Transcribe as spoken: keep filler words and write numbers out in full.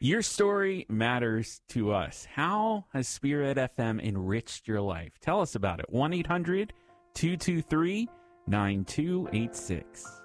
Your story matters to us. How has Spirit F M enriched your life? Tell us about it. one eight hundred two two three nine two eight six.